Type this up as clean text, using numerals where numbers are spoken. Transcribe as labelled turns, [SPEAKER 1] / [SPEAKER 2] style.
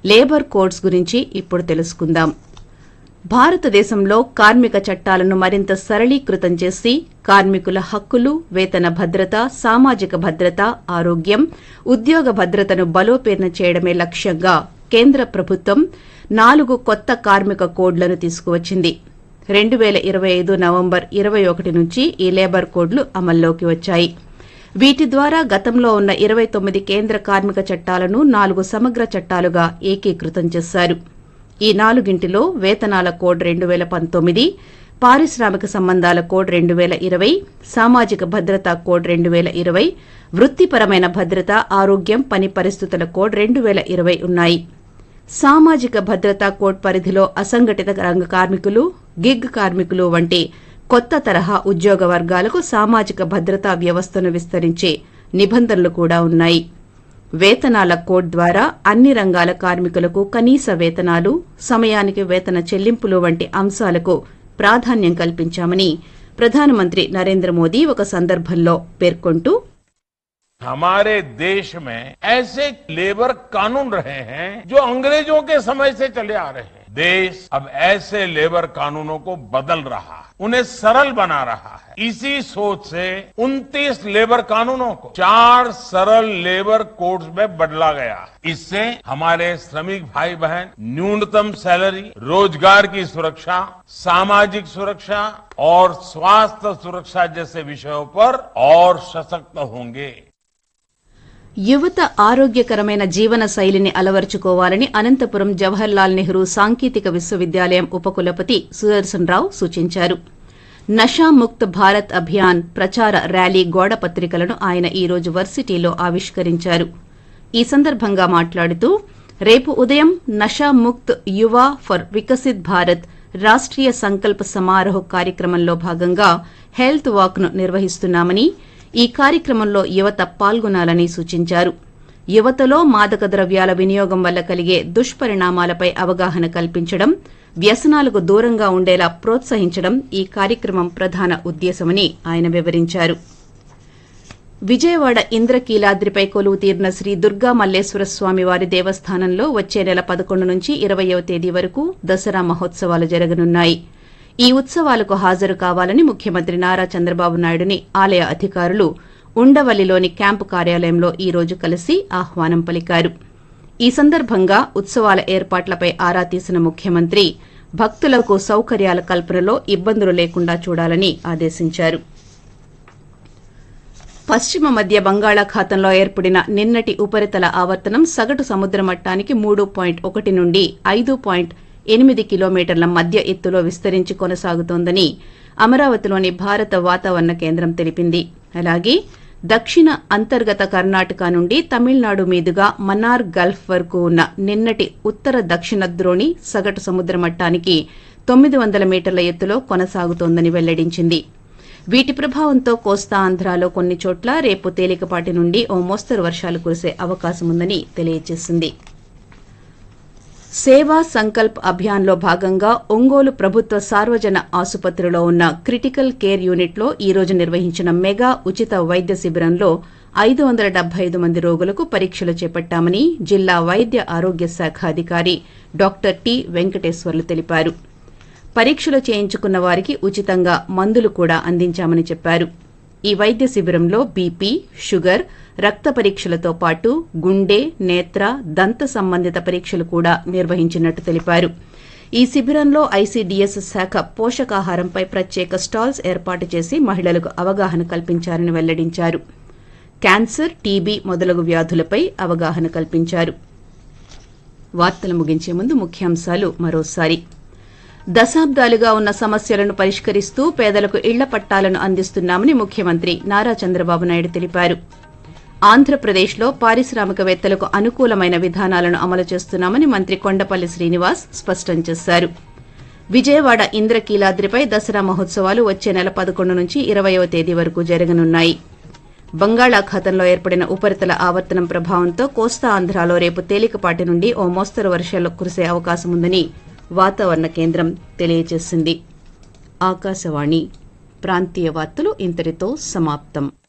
[SPEAKER 1] Labour codes గురించి ఇప్పుడు తెలుసుకుందాం. భారతదేశంలో కార్మిక చట్టాలను మరింత సరళీకృతం చేసి కార్మికుల హక్కులు, వేతన భద్రత, సామాజిక భద్రత, ఆరోగ్యం, ఉద్యోగ భద్రతను బలోపేతం చేయడమే లక్ష్యంగా కేంద్ర ప్రభుత్వం 4 కొత్త కార్మిక కోడ్లను తీసుకువచ్చింది. 2025 నవంబర్ 21 నుంచి ఈ లేబర్ కోడ్లు అమల్లోకి వచ్చాయి. వీటి ద్వారా గతంలో ఉన్న 29 కేంద్ర కార్మిక చట్టాలను 4 సమగ్ర చట్టాలుగా ఏకీకృతం చేశారు. ఈ 4గింటిలో వేతనాల కోడ్ 2019, పారిశ్రామిక సంబంధాల కోడ్ 2020, సామాజిక భద్రతా కోడ్ 2020, వృత్తిపరమైన భద్రత, ఆరోగ్యం, పని పరిస్థితుల కోడ్ 2020 ఉన్నాయి. సామాజిక భద్రతా కోడ్ పరిధిలో అసంఘటిత రంగ కార్మికులు, గిగ్ కార్మికులు వంటి కొత్త తరహా ఉద్యోగ వర్గాలకు సామాజిక భద్రతా వ్యవస్థను విస్తరించే నిబంధనలు కూడా ఉన్నాయి. వేతనాల కోడ్ ద్వారా అన్ని రంగాల కార్మికులకు కనీస వేతనాలు, సమయానికి వేతన చెల్లింపులు వంటి అంశాలకు ప్రాధాన్యం కల్పించామని ప్రధానమంత్రి నరేంద్ర మోదీ ఒక సందర్భంలో పేర్కొంటూ,
[SPEAKER 2] हमारे देश में ऐसे लेबर कानून रहे हैं जो अंग्रेजों के समय से चले आ रहे हैं. देश अब ऐसे लेबर कानूनों को बदल रहा है, उन्हें सरल बना रहा है. इसी सोच से 29 लेबर कानूनों को 4 सरल लेबर कोड्स में बदला गया. इससे हमारे श्रमिक भाई बहन न्यूनतम सैलरी, रोजगार की सुरक्षा, सामाजिक सुरक्षा और स्वास्थ्य सुरक्षा जैसे विषयों पर और सशक्त होंगे.
[SPEAKER 1] యువత ఆరోగ్యకరమైన జీవన శైలిని అలవర్చుకోవాలని అనంతపురం జవహర్లాల్ నెహ్రూ సాంకేతిక విశ్వవిద్యాలయం ఉపకులపతి సుదర్శన్ రావు సూచించారు. నషాముక్త్ భారత్ అభియాన్ ప్రచార ర్యాలీ గోడ పత్రికలను ఆయన ఈ రోజు వర్సిటీలో ఆవిష్కరించారు. ఈ సందర్భంగా మాట్లాడుతూ, రేపు ఉదయం నషాముక్త్ యువ ఫర్ వికసిత్ భారత్ రాష్ట్రీయ సంకల్ప సమారోహ్ కార్యక్రమంలో భాగంగా హెల్త్ వాక్ ను నిర్వహిస్తున్నామని, ఈ కార్యక్రమంలో యువత పాల్గొనాలని సూచించారు. యువతలో మాదక ద్రవ్యాల వినియోగం వల్ల కలిగే దుష్పరిణామాలపై అవగాహన కల్పించడం, వ్యసనాలకు దూరంగా ఉండేలా ప్రోత్సహించడం ఈ కార్యక్రమం ప్రధాన ఉద్దేశమని ఆయన వివరించారు. విజయవాడ ఇంద్రకీలాద్రిపై కొలువు తీరిన శ్రీ దుర్గా మల్లేశ్వర స్వామివారి దేవస్థానంలో వచ్చే నెల 11 నుంచి 20వ తేదీ వరకు దసరా మహోత్సవాలు జరగనున్నాయి. ఈ ఉత్సవాలకు హాజరు కావాలని ముఖ్యమంత్రి నారా చంద్రబాబు నాయుడుని ఆలయ అధికారులు ఉండవల్లిలోని క్యాంపు కార్యాలయంలో ఈ రోజు కలిసి ఆహ్వానం పలికారు. ఈ సందర్భంగా ఉత్సవాల ఏర్పాట్లపై ఆరా తీసిన ముఖ్యమంత్రి భక్తులకు సౌకర్యాల కల్పనలో ఇబ్బందులు లేకుండా చూడాలని ఆదేశించారు. పశ్చిమ మధ్య బంగాళాఖాతంలో ఏర్పడిన నిన్నటి ఉపరితల ఆవర్తనం సగటు సముద్ర మట్టానికి 3.1 నుండి 5.8 కిలోమీటర్ల మధ్య ఎత్తులో విస్తరించి కొనసాగుతోందని అమరావతిలోని భారత వాతావరణ కేంద్రం తెలిపింది. అలాగే దక్షిణ అంతర్గత కర్ణాటక నుండి తమిళనాడు మీదుగా మన్నార్ గల్ఫ్ వరకు ఉన్న నిన్నటి ఉత్తర దక్షిణ ద్రోణి సగటు సముద్ర మట్టానికి 900 మీటర్ల ఎత్తులో కొనసాగుతోందని వెల్లడించింది. వీటి ప్రభావంతో కోస్తా ఆంధ్రాలో కొన్ని చోట్ల రేపు తేలికపాటి నుండి ఓ మోస్తరు వర్షాలు కురిసే అవకాశముందని తెలియజేసింది. సేవా సంకల్ప్ అభియాన్లో భాగంగా ఒంగోలు ప్రభుత్వ సార్వజన ఆసుపత్రిలో ఉన్న క్రిటికల్ కేర్ యూనిట్లో ఈ రోజు నిర్వహించిన మెగా ఉచిత వైద్య శిబిరంలో 575 మంది రోగులకు పరీక్షలు చేపట్టామని జిల్లా వైద్య ఆరోగ్య శాఖ అధికారి డాక్టర్ టి వెంకటేశ్వర్లు తెలిపారు. పరీక్షలు చేయించుకున్న వారికి ఉచితంగా మందులు కూడా అందించామని చెప్పారు. ఈ వైద్య శిబిరంలో బీపీ, షుగర్, రక్త పరీక్షలతో పాటు గుండె, నేత్ర, దంత సంబంధిత పరీక్షలు కూడా నిర్వహించినట్టు తెలిపారు. ఈ శిబిరంలో ఐసీడీఎస్ శాఖ పోషకాహారంపై ప్రత్యేక స్టాల్స్ ఏర్పాటు చేసి మహిళలకు అవగాహన కల్పించారని వెల్లడించారు. క్యాన్సర్, టీబీ మొదలగు వ్యాధులపై అవగాహన కల్పించారు. వార్తలు ముగించే ముందు ముఖ్యాంశాలు మరోసారి. దశాబ్దాలుగా ఉన్న సమస్యలను పరిష్కరిస్తూ పేదలకు ఇళ్ల పట్టాలను అందిస్తున్నామని ముఖ్యమంత్రి నారా చంద్రబాబు నాయుడు తెలిపారు. ఆంధ్రప్రదేశ్లో పారిశ్రామికవేత్తలకు అనుకూలమైన విధానాలను అమలు చేస్తున్నామని మంత్రి కొండపల్లి శ్రీనివాస్ స్పష్టం చేశారు. విజయవాడ ఇంద్రకీలాద్రిపై దసరా మహోత్సవాలు వచ్చే నెల 11 నుంచి 20వ తేదీ వరకు జరగనున్నాయి. బంగాళాఖాతంలో ఏర్పడిన ఉపరితల ఆవర్తనం ప్రభావంతో కోస్తా ఆంధ్రాలో రేపు తేలికపాటి నుండి ఓ మోస్తరు వర్షాలు కురిసే అవకాశముందని వాతావరణ కేంద్రం తెలియజేసింది. ఆకాశవాణి ప్రాంతీయ వార్తలు ఇంతటితో సమాప్తం.